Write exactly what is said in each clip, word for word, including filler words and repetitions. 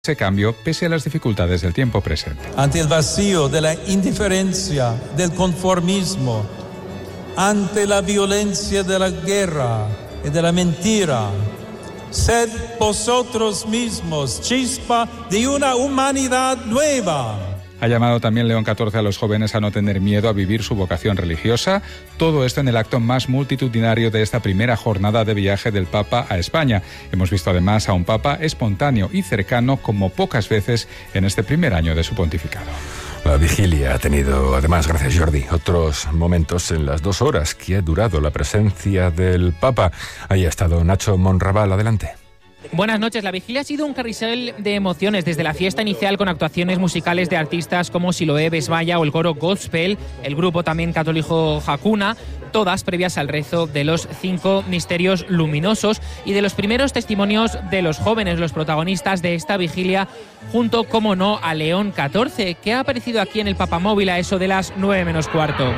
ese cambio pese a las dificultades del tiempo presente. Ante el vacío de la indiferencia, del conformismo, ante la violencia de la guerra y de la mentira, sed vosotros mismos chispa de una humanidad nueva. Ha llamado también León catorce a los jóvenes a no tener miedo a vivir su vocación religiosa. Todo esto en el acto más multitudinario de esta primera jornada de viaje del Papa a España. Hemos visto además a un Papa espontáneo y cercano como pocas veces en este primer año de su pontificado. La vigilia ha tenido, además, gracias Jordi, otros momentos en las dos horas que ha durado la presencia del Papa. Ahí ha estado Nacho Monraval, adelante. Buenas noches. La vigilia ha sido un carrusel de emociones desde la fiesta inicial con actuaciones musicales de artistas como Siloé, Besbaya o el coro Gospel, el grupo también católico Hakuna, todas previas al rezo de los cinco misterios luminosos y de los primeros testimonios de los jóvenes, los protagonistas de esta vigilia, junto, como no, a León catorce, que ha aparecido aquí en el Papamóvil a eso de las nueve menos cuarto.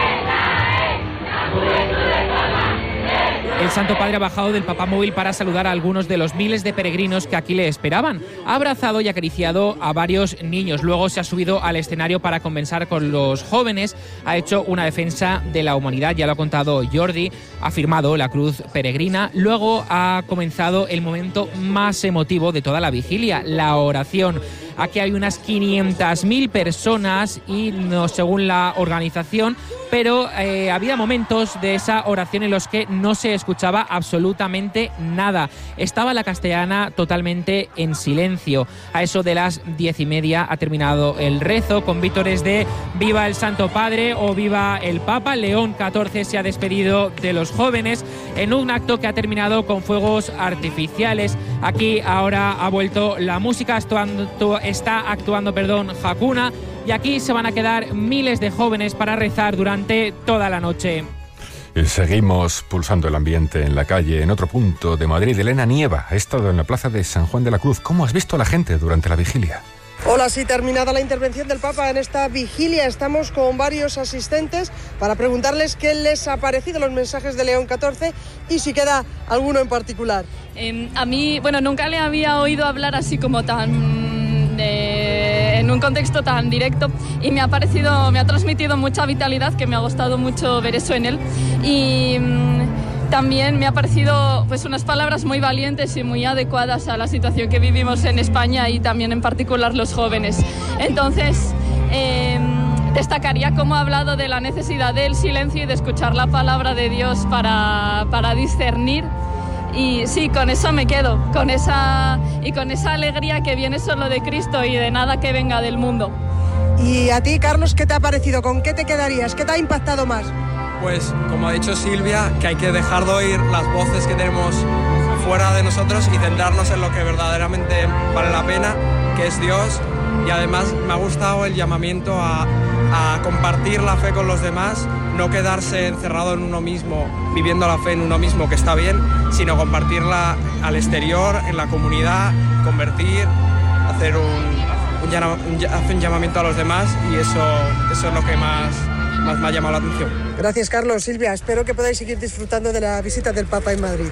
El Santo Padre ha bajado del Papamóvil para saludar a algunos de los miles de peregrinos que aquí le esperaban. Ha abrazado y acariciado a varios niños. Luego se ha subido al escenario para conversar con los jóvenes. Ha hecho una defensa de la humanidad, ya lo ha contado Jordi. Ha firmado la cruz peregrina. Luego ha comenzado el momento más emotivo de toda la vigilia, la oración. Aquí hay unas quinientas mil personas y no según la organización, pero eh, había momentos de esa oración en los que no se escuchaba absolutamente nada. Estaba la castellana totalmente en silencio. A eso de las diez y media ha terminado el rezo con vítores de Viva el Santo Padre o Viva el Papa. León catorce se ha despedido de los jóvenes en un acto que ha terminado con fuegos artificiales. Aquí ahora ha vuelto la música, actuando, está actuando perdón, Hakuna, y aquí se van a quedar miles de jóvenes para rezar durante toda la noche. Seguimos pulsando el ambiente en la calle. En otro punto de Madrid, Elena Nieva ha estado en la plaza de San Juan de la Cruz. ¿Cómo has visto a la gente durante la vigilia? Hola, sí, terminada la intervención del Papa en esta vigilia, estamos con varios asistentes para preguntarles qué les ha parecido los mensajes de León catorce y si queda alguno en particular. Eh, a mí, bueno, nunca le había oído hablar así como tan... Eh, en un contexto tan directo y me ha parecido, me ha transmitido mucha vitalidad, que me ha gustado mucho ver eso en él. Y mmm, también me ha parecido pues unas palabras muy valientes y muy adecuadas a la situación que vivimos en España y también en particular los jóvenes. Entonces eh, destacaría cómo ha hablado de la necesidad del silencio y de escuchar la palabra de Dios para, para discernir. Y sí, con eso me quedo, con esa, y con esa alegría que viene solo de Cristo y de nada que venga del mundo. Y a ti, Carlos, ¿qué te ha parecido? ¿Con qué te quedarías? ¿Qué te ha impactado más? Pues, como ha dicho Silvia, que hay que dejar de oír las voces que tenemos fuera de nosotros y centrarnos en lo que verdaderamente vale la pena, que es Dios. Y además me ha gustado el llamamiento a, a compartir la fe con los demás, no quedarse encerrado en uno mismo, viviendo la fe en uno mismo, que está bien, sino compartirla al exterior, en la comunidad, convertir, hacer un, un, un, hacer un llamamiento a los demás, y eso, eso es lo que más, más me ha llamado la atención. Gracias, Carlos. Silvia, espero que podáis seguir disfrutando de la visita del Papa en Madrid.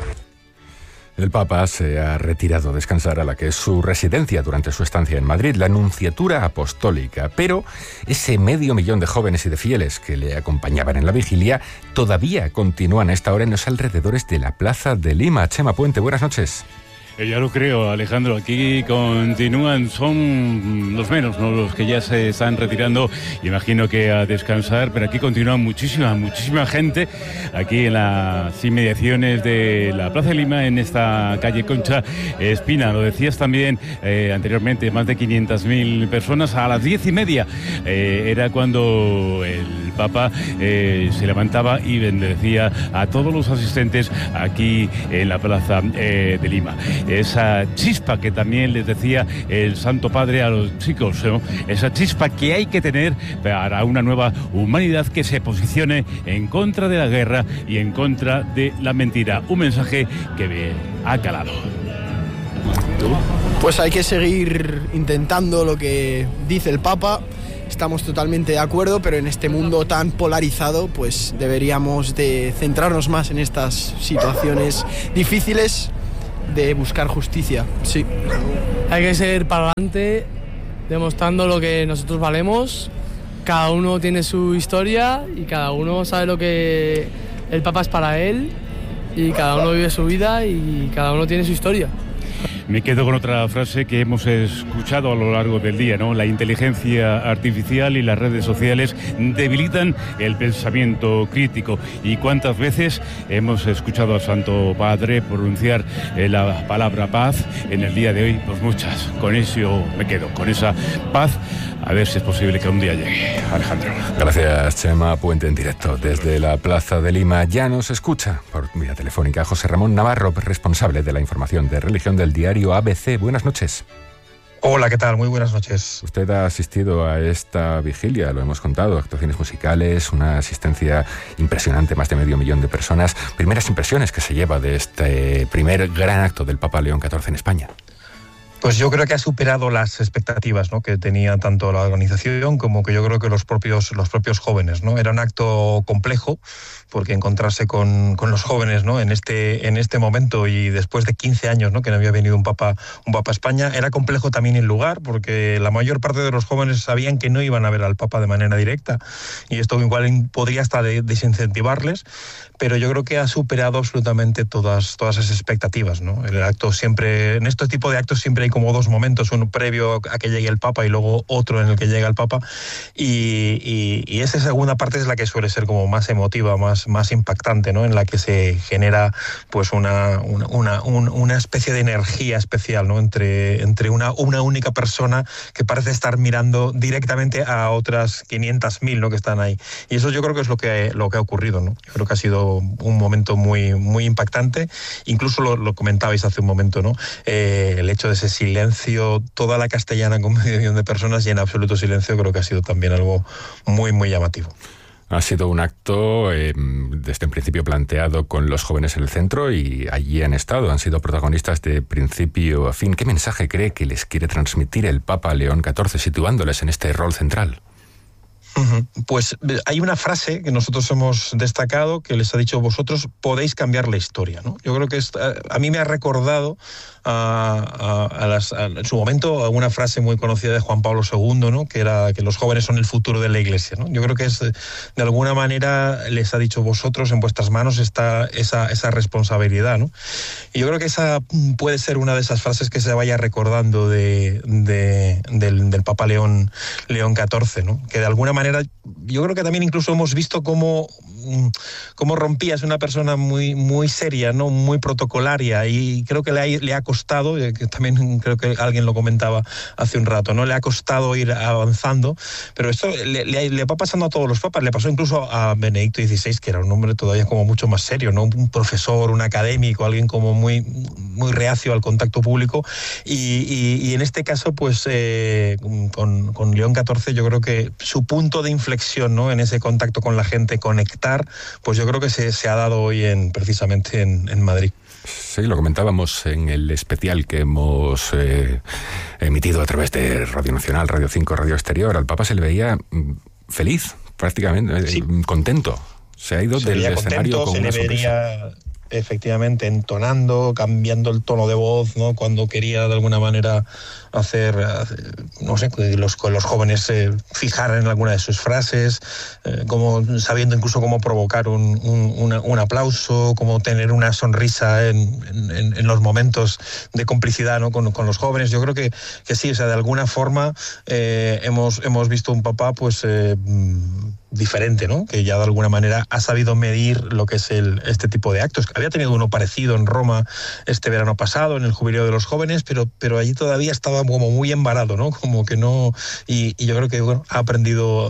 El Papa se ha retirado a descansar a la que es su residencia durante su estancia en Madrid, la Nunciatura Apostólica. Pero ese medio millón de jóvenes y de fieles que le acompañaban en la vigilia todavía continúan a esta hora en los alrededores de la Plaza de Lima. Chema Puente, buenas noches. Eh, ya lo creo, Alejandro, aquí continúan, son los menos, ¿no?, los que ya se están retirando, imagino que a descansar, pero aquí continúa muchísima, muchísima gente, aquí en las inmediaciones de la Plaza de Lima, en esta calle Concha Espina. Lo decías también eh, anteriormente, más de quinientas mil personas. A las diez y media eh, era cuando el Papa eh, se levantaba y bendecía a todos los asistentes aquí en la Plaza eh, de Lima. Esa chispa que también les decía el Santo Padre a los chicos, ¿no?, esa chispa que hay que tener para una nueva humanidad que se posicione en contra de la guerra y en contra de la mentira. Un mensaje que ha calado. Pues hay que seguir intentando lo que dice el Papa. Estamos totalmente de acuerdo, pero en este mundo tan polarizado, pues deberíamos de centrarnos más en estas situaciones difíciles de buscar justicia, sí. Hay que seguir para adelante, demostrando lo que nosotros valemos. Cada uno tiene su historia y cada uno sabe lo que el Papa es para él, y cada uno vive su vida y cada uno tiene su historia. Me quedo con otra frase que hemos escuchado a lo largo del día, ¿no? La inteligencia artificial y las redes sociales debilitan el pensamiento crítico. ¿Y cuántas veces hemos escuchado al Santo Padre pronunciar la palabra paz en el día de hoy? Pues muchas. Con eso me quedo, con esa paz. A ver si es posible que un día llegue. Alejandro. Gracias, Chema. Puente en directo desde la Plaza de Lima. Ya nos escucha por vía telefónica José Ramón Navarro, responsable de la información de religión del diario A B C. Buenas noches. Hola, ¿qué tal? Muy buenas noches. Usted ha asistido a esta vigilia, lo hemos contado, actuaciones musicales, una asistencia impresionante, más de medio millón de personas. Primeras impresiones que se lleva de este primer gran acto del Papa León catorce en España. Pues yo creo que ha superado las expectativas, ¿no?, que tenía tanto la organización como que yo creo que los propios, los propios jóvenes, ¿no? Era un acto complejo, porque encontrarse con, con los jóvenes, ¿no?, en este, en este momento y después de quince años, ¿no?, que no había venido un papa, un papa a España, era complejo también el lugar, porque la mayor parte de los jóvenes sabían que no iban a ver al Papa de manera directa, y esto igual podría hasta de, desincentivarles, pero yo creo que ha superado absolutamente todas, todas esas expectativas, ¿no? El acto siempre, en este tipo de actos siempre hay como dos momentos, uno previo a que llegue el Papa y luego otro en el que llega el Papa, y, y, y esa segunda parte es la que suele ser como más emotiva, más, más impactante, ¿no?, en la que se genera pues una, una, una, una especie de energía especial, ¿no?, entre, entre una, una única persona que parece estar mirando directamente a otras quinientas mil, ¿no?, que están ahí. Y eso yo creo que es lo que, lo que ha ocurrido, ¿no? Yo creo que ha sido un momento muy, muy impactante. Incluso lo, lo comentabais hace un momento, ¿no? Eh, el hecho de ese silencio, toda la castellana con medio millón de personas y en absoluto silencio, creo que ha sido también algo muy, muy llamativo. Ha sido un acto eh, desde el principio planteado con los jóvenes en el centro y allí han estado, han sido protagonistas de principio a fin. ¿Qué mensaje cree que les quiere transmitir el Papa León catorce situándoles en este rol central? Pues hay una frase que nosotros hemos destacado que les ha dicho: vosotros podéis cambiar la historia, ¿no? Yo creo que es, a mí me ha recordado a, a, a las, a, en su momento una frase muy conocida de Juan Pablo segundo, ¿no?, que era que los jóvenes son el futuro de la Iglesia, ¿no? Yo creo que es, de alguna manera les ha dicho: vosotros, en vuestras manos está esa, esa responsabilidad, ¿no? Y yo creo que esa puede ser una de esas frases que se vaya recordando de, de, del, del Papa León, León catorce, ¿no? Que de alguna manera yo creo que también incluso hemos visto cómo, cómo rompía, es una persona muy, muy seria, ¿no?, muy protocolaria, y creo que le ha, le ha costado, que también creo que alguien lo comentaba hace un rato, ¿no?, le ha costado ir avanzando, pero esto le, le, le va pasando a todos los papas, le pasó incluso a Benedicto dieciséis, que era un hombre todavía como mucho más serio, ¿no?, un profesor, un académico, alguien como muy, muy reacio al contacto público, y, y, y en este caso pues eh, con, con León catorce yo creo que su punto de inflexión, ¿no?, en ese contacto con la gente, conectar, pues yo creo que se, se ha dado hoy en, precisamente en, en Madrid. Sí, lo comentábamos en el especial que hemos eh, emitido a través de Radio Nacional, Radio cinco, Radio Exterior. Al Papa se le veía feliz, prácticamente, sí, contento. Se ha ido se del escenario contento, con una se le sonrisa. Vería efectivamente entonando, cambiando el tono de voz, ¿no?, cuando quería de alguna manera hacer, no sé, que los, los jóvenes se fijaran en alguna de sus frases, eh, como sabiendo incluso cómo provocar un, un, una, un aplauso, cómo tener una sonrisa en, en, en los momentos de complicidad, ¿no?, con, con los jóvenes. Yo creo que, que sí, o sea, de alguna forma eh, hemos, hemos visto un papá pues eh, diferente, ¿no?, que ya de alguna manera ha sabido medir lo que es el, este tipo de actos. Había tenido uno parecido en Roma este verano pasado, en el Jubileo de los Jóvenes, pero, pero allí todavía estaba como muy embarado, ¿no?, como que no... Y, y yo creo que bueno, ha aprendido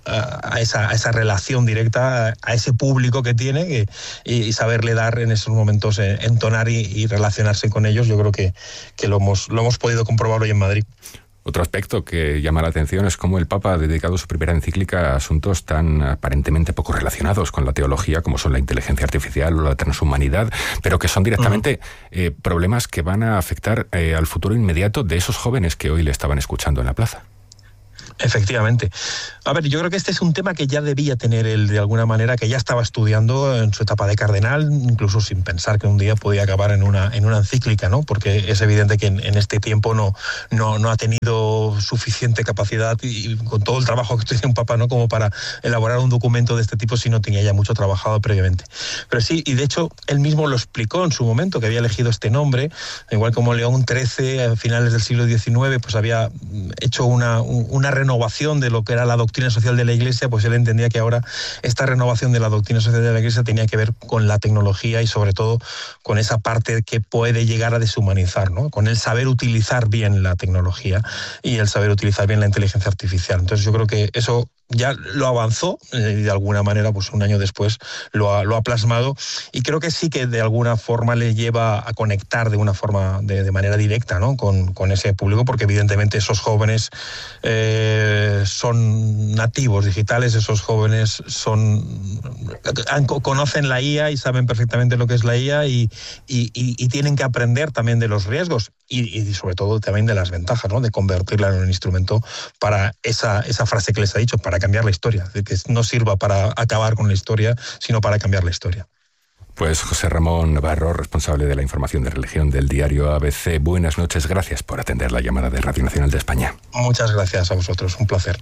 a, a, esa, a esa relación directa, a, a ese público que tiene, que, y, y saberle dar en esos momentos, eh, entonar y, y relacionarse con ellos. Yo creo que, que lo, hemos, lo hemos podido comprobar hoy en Madrid. Otro aspecto que llama la atención es cómo el Papa ha dedicado su primera encíclica a asuntos tan aparentemente poco relacionados con la teología, como son la inteligencia artificial o la transhumanidad, pero que son directamente uh-huh. eh, problemas que van a afectar eh, al futuro inmediato de esos jóvenes que hoy le estaban escuchando en la plaza. Efectivamente. A ver, yo creo que este es un tema que ya debía tener él de alguna manera, que ya estaba estudiando en su etapa de cardenal, incluso sin pensar que un día podía acabar en una, en una encíclica, ¿no? Porque es evidente que en, en este tiempo no, no, no ha tenido suficiente capacidad y, y con todo el trabajo que tiene un papa, ¿no? Como para elaborar un documento de este tipo si no tenía ya mucho trabajado previamente. Pero sí, y de hecho él mismo lo explicó en su momento, que había elegido este nombre, igual como León trece a finales del siglo diecinueve, pues había hecho una, una renovación renovación de lo que era la doctrina social de la Iglesia, pues él entendía que ahora esta renovación de la doctrina social de la Iglesia tenía que ver con la tecnología y sobre todo con esa parte que puede llegar a deshumanizar, ¿no? Con el saber utilizar bien la tecnología y el saber utilizar bien la inteligencia artificial. Entonces yo creo que eso ya lo avanzó y de alguna manera pues un año después lo ha, lo ha plasmado, y creo que sí que de alguna forma le lleva a conectar de una forma de, de manera directa, ¿no? con, con ese público, porque evidentemente esos jóvenes eh, son nativos digitales, esos jóvenes son han, conocen la I A y saben perfectamente lo que es la I A y, y, y, y tienen que aprender también de los riesgos y, y sobre todo también de las ventajas, ¿no? De convertirla en un instrumento para esa, esa frase que les ha dicho, para cambiar la historia, de que no sirva para acabar con la historia, sino para cambiar la historia. Pues José Ramón Navarro, responsable de la información de religión del diario A B C, buenas noches, gracias por atender la llamada de Radio Nacional de España. Muchas gracias a vosotros, un placer.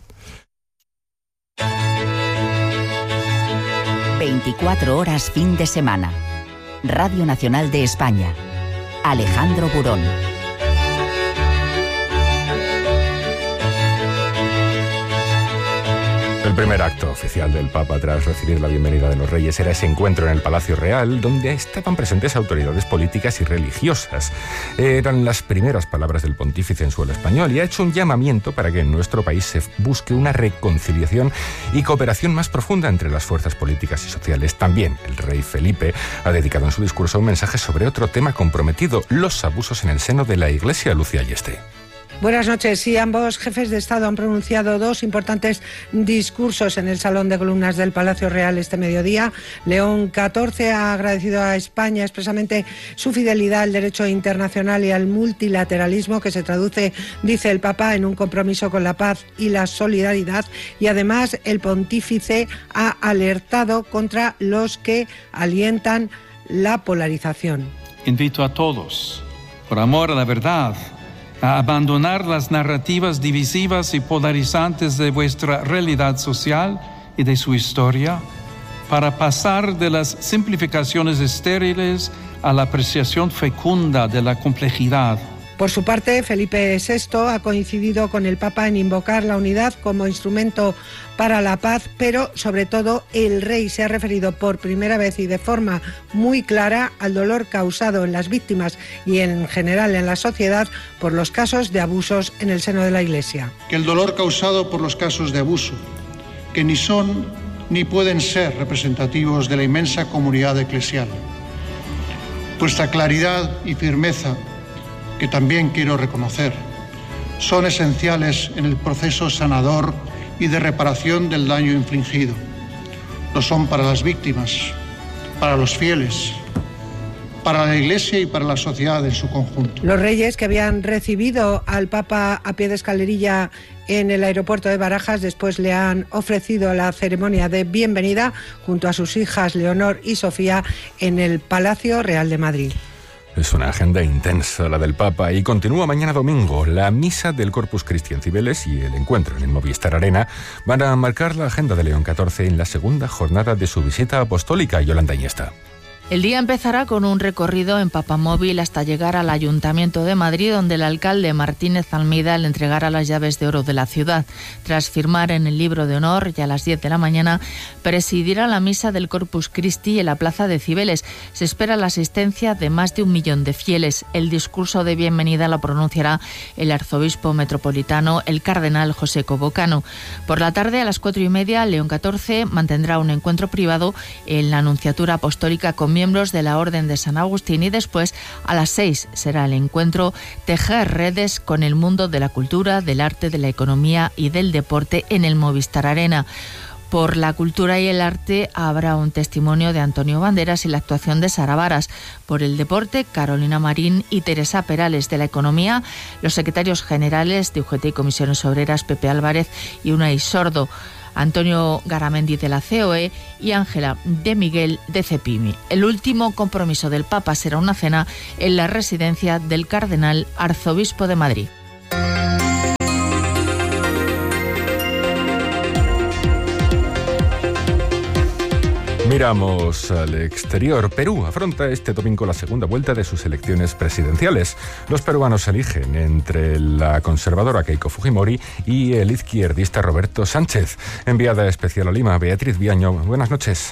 veinticuatro horas fin de semana. Radio Nacional de España. Alejandro Burón. El primer acto oficial del Papa tras recibir la bienvenida de los Reyes era ese encuentro en el Palacio Real, donde estaban presentes autoridades políticas y religiosas. Eran las primeras palabras del pontífice en suelo español y ha hecho un llamamiento para que en nuestro país se busque una reconciliación y cooperación más profunda entre las fuerzas políticas y sociales. También el rey Felipe ha dedicado en su discurso un mensaje sobre otro tema comprometido, los abusos en el seno de la Iglesia. Lucía Ayeste. Buenas noches. Sí, ambos jefes de Estado han pronunciado dos importantes discursos en el Salón de Columnas del Palacio Real este mediodía. León catorce ha agradecido a España expresamente su fidelidad al derecho internacional y al multilateralismo, que se traduce, dice el Papa, en un compromiso con la paz y la solidaridad. Y además el pontífice ha alertado contra los que alientan la polarización. Invito a todos, por amor a la verdad, a abandonar las narrativas divisivas y polarizantes de vuestra realidad social y de su historia, para pasar de las simplificaciones estériles a la apreciación fecunda de la complejidad. Por su parte, Felipe sexto ha coincidido con el Papa en invocar la unidad como instrumento para la paz, pero sobre todo el rey se ha referido por primera vez y de forma muy clara al dolor causado en las víctimas y en general en la sociedad por los casos de abusos en el seno de la Iglesia. Que el dolor causado por los casos de abuso, que ni son ni pueden ser representativos de la inmensa comunidad eclesial. Vuestra claridad y firmeza, que también quiero reconocer, son esenciales en el proceso sanador y de reparación del daño infligido. Lo son para las víctimas, para los fieles, para la Iglesia y para la sociedad en su conjunto. Los reyes, que habían recibido al Papa a pie de escalerilla en el aeropuerto de Barajas, después le han ofrecido la ceremonia de bienvenida junto a sus hijas Leonor y Sofía en el Palacio Real de Madrid. Es una agenda intensa la del Papa y continúa mañana domingo. La misa del Corpus Christi en Cibeles y el encuentro en el Movistar Arena van a marcar la agenda de León catorce en la segunda jornada de su visita apostólica. Yolanda Iniesta. El día empezará con un recorrido en papamóvil hasta llegar al Ayuntamiento de Madrid, donde el alcalde Martínez Almeida le entregará las llaves de oro de la ciudad. Tras firmar en el libro de honor, ya a las diez de la mañana, presidirá la misa del Corpus Christi en la plaza de Cibeles. Se espera la asistencia de más de un millón de fieles. El discurso de bienvenida lo pronunciará el arzobispo metropolitano, el cardenal José Cobocano. Por la tarde, a las cuatro y media, León catorce mantendrá un encuentro privado en la Nunciatura Apostólica con miembros de la Orden de San Agustín, y después a las seis será el encuentro Tejer redes con el mundo de la cultura, del arte, de la economía y del deporte en el Movistar Arena. Por la cultura y el arte habrá un testimonio de Antonio Banderas y la actuación de Sara Varas. Por el deporte, Carolina Marín y Teresa Perales. De la economía, los secretarios generales de U G T y Comisiones Obreras, Pepe Álvarez y Unai Sordo, Antonio Garamendi de la C O E y Ángela de Miguel de Cepimi. El último compromiso del Papa será una cena en la residencia del Cardenal Arzobispo de Madrid. Miramos al exterior. Perú afronta este domingo la segunda vuelta de sus elecciones presidenciales. Los peruanos eligen entre la conservadora Keiko Fujimori y el izquierdista Roberto Sánchez. Enviada especial a Lima, Beatriz Viaño. Buenas noches.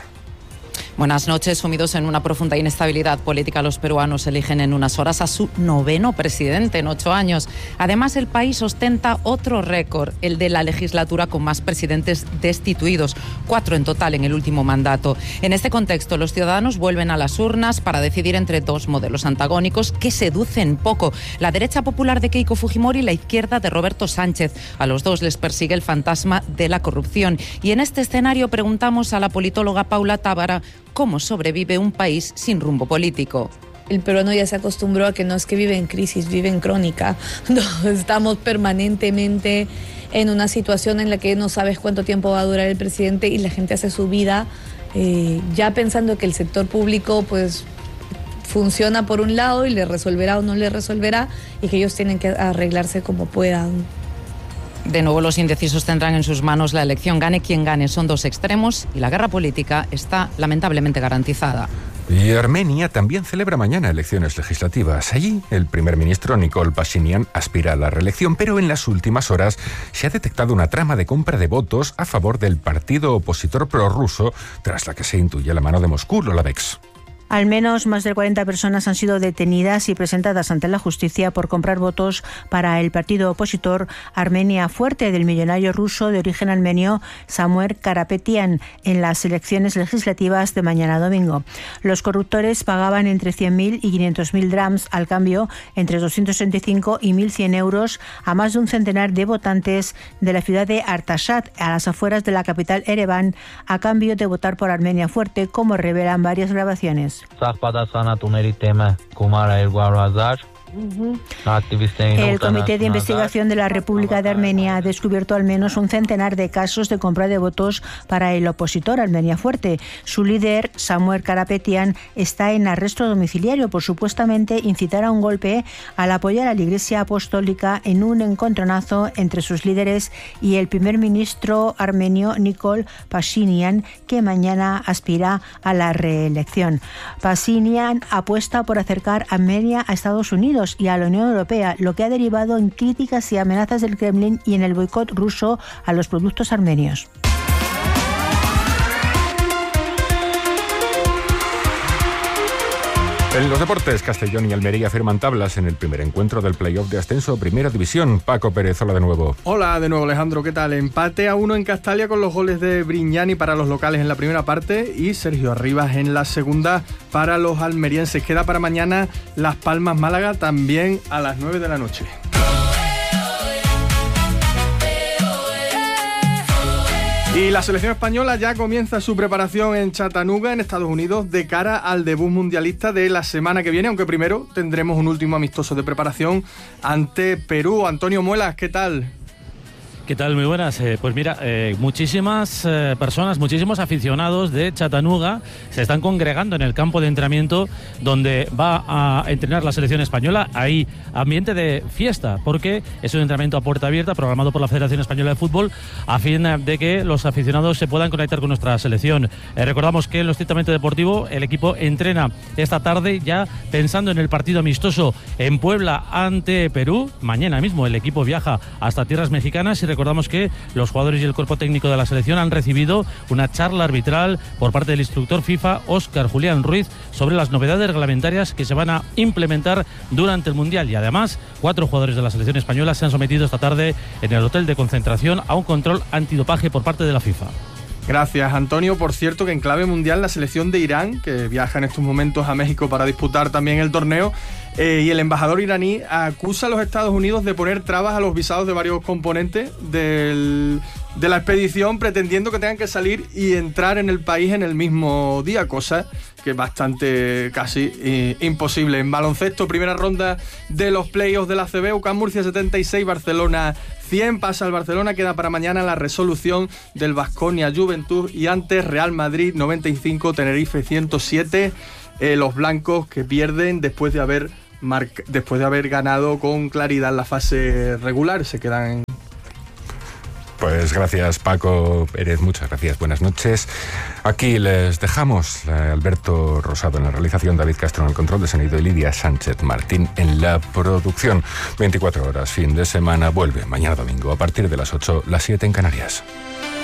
Buenas noches. Sumidos en una profunda inestabilidad política, los peruanos eligen en unas horas a su noveno presidente en ocho años. Además, el país ostenta otro récord, el de la legislatura con más presidentes destituidos, cuatro en total en el último mandato. En este contexto, los ciudadanos vuelven a las urnas para decidir entre dos modelos antagónicos que seducen poco: la derecha popular de Keiko Fujimori y la izquierda de Roberto Sánchez. A los dos les persigue el fantasma de la corrupción. Y en este escenario preguntamos a la politóloga Paula Tábara cómo sobrevive un país sin rumbo político. El peruano ya se acostumbró a que no es que vive en crisis, vive en crónica. No, estamos permanentemente en una situación en la que no sabes cuánto tiempo va a durar el presidente y la gente hace su vida eh, ya pensando que el sector público pues funciona por un lado y le resolverá o no le resolverá y que ellos tienen que arreglarse como puedan. De nuevo, los indecisos tendrán en sus manos la elección. Gane quien gane, son dos extremos y la guerra política está lamentablemente garantizada. Y Armenia también celebra mañana elecciones legislativas. Allí, el primer ministro Nikol Pashinyan aspira a la reelección, pero en las últimas horas se ha detectado una trama de compra de votos a favor del partido opositor prorruso, tras la que se intuye la mano de Moscú, Lola Bex. Al menos más de cuarenta personas han sido detenidas y presentadas ante la justicia por comprar votos para el partido opositor Armenia Fuerte del millonario ruso de origen armenio Samuel Karapetian en las elecciones legislativas de mañana domingo. Los corruptores pagaban entre cien mil y quinientos mil drams al cambio entre doscientos sesenta y cinco y mil cien euros a más de un centenar de votantes de la ciudad de Artashat, a las afueras de la capital Ereván, a cambio de votar por Armenia Fuerte, como revelan varias grabaciones. El Comité de Investigación de la República de Armenia ha descubierto al menos un centenar de casos de compra de votos para el opositor Armenia Fuerte. Su líder, Samuel Karapetian, está en arresto domiciliario por supuestamente incitar a un golpe al apoyar a la Iglesia Apostólica en un encontronazo entre sus líderes y el primer ministro armenio Nikol Pashinyan, que mañana aspira a la reelección. Pashinyan apuesta por acercar a Armenia a Estados Unidos y a la Unión Europea, lo que ha derivado en críticas y amenazas del Kremlin y en el boicot ruso a los productos armenios. En los deportes, Castellón y Almería firman tablas en el primer encuentro del playoff de ascenso Primera División. Paco Pérez, hola de nuevo. Hola de nuevo, Alejandro, ¿qué tal? Empate a uno en Castalia con los goles de Brignani para los locales en la primera parte y Sergio Arribas en la segunda para los almerienses. Queda para mañana Las Palmas Málaga, también a las nueve de la noche. Y la selección española ya comienza su preparación en Chattanooga, en Estados Unidos, de cara al debut mundialista de la semana que viene, aunque primero tendremos un último amistoso de preparación ante Perú. Antonio Muelas, ¿qué tal? ¿Qué tal? Muy buenas. Eh, pues mira, eh, muchísimas eh, personas, muchísimos aficionados de Chattanooga se están congregando en el campo de entrenamiento donde va a entrenar la selección española. Hay ambiente de fiesta porque es un entrenamiento a puerta abierta programado por la Federación Española de Fútbol a fin de que los aficionados se puedan conectar con nuestra selección. Eh, recordamos que en lo estrictamente deportivo el equipo entrena esta tarde ya pensando en el partido amistoso en Puebla ante Perú. Mañana mismo el equipo viaja hasta tierras mexicanas y recordamos que los jugadores y el cuerpo técnico de la selección han recibido una charla arbitral por parte del instructor FIFA, Óscar Julián Ruiz, sobre las novedades reglamentarias que se van a implementar durante el Mundial. Y además, cuatro jugadores de la selección española se han sometido esta tarde en el hotel de concentración a un control antidopaje por parte de la FIFA. Gracias, Antonio. Por cierto, que en clave mundial la selección de Irán, que viaja en estos momentos a México para disputar también el torneo, eh, y el embajador iraní acusa a los Estados Unidos de poner trabas a los visados de varios componentes del de la expedición, pretendiendo que tengan que salir y entrar en el país en el mismo día, cosa que es bastante casi eh, imposible. En baloncesto, primera ronda de los playoffs de la A C B, U C A M Murcia setenta y seis, Barcelona cien, pasa el Barcelona, queda para mañana la resolución del Baskonia Juventud y antes Real Madrid noventa y cinco, Tenerife ciento siete, eh, los blancos que pierden después de haber marca, después de haber ganado con claridad la fase regular, se quedan en... Pues gracias, Paco Pérez, muchas gracias, buenas noches. Aquí les dejamos, Alberto Rosado en la realización, David Castro en el control de sonido y Lidia Sánchez Martín en la producción. veinticuatro horas, fin de semana, vuelve mañana domingo a partir de las ocho, las siete en Canarias.